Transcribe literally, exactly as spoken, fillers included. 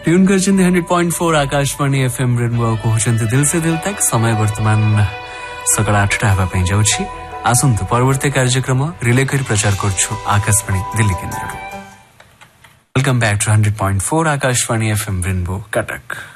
Tune कर hundred point four Akashvani FM rainbow कहते दिल से दिल तक समय वर्तमान सकाळ आठटा हवा जाऊँगी आसतु परवर्ती कार्यक्रम रिले कर प्रचार करुछु आकाशवाणी दिल्ली केन्द्र। Welcome back two hundred point four Akashvani FM rainbow Cuttack.